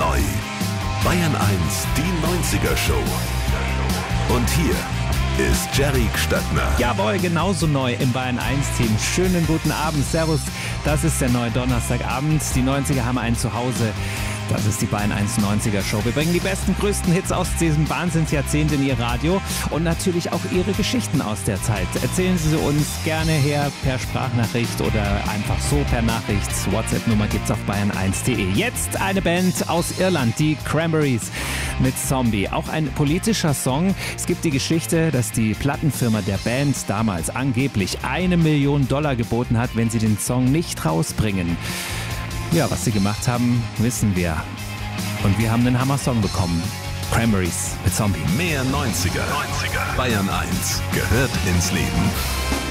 neu. Bayern 1, die 90er Show. Und hier ist Jerry Gstattner. Jawohl, genauso neu im Bayern 1 Team. Schönen guten Abend, servus. Das ist der neue Donnerstagabend. Die 90er haben ein Zuhause. Das ist die Bayern 1 90er Show. Wir bringen die besten, größten Hits aus diesem Wahnsinnsjahrzehnt in Ihr Radio und natürlich auch Ihre Geschichten aus der Zeit. Erzählen Sie uns gerne her per Sprachnachricht oder einfach so per Nachricht. WhatsApp-Nummer gibt's auf bayern1.de. Jetzt eine Band aus Irland, die Cranberries mit Zombie. Auch ein politischer Song. Es gibt die Geschichte, dass die Plattenfirma der Band damals angeblich $1 Million geboten hat, wenn sie den Song nicht rausbringen. Ja, was sie gemacht haben, wissen wir. Und wir haben einen Hammer-Song bekommen. Cranberries mit Zombie. Mehr 90er. Bayern 1 gehört ins Leben.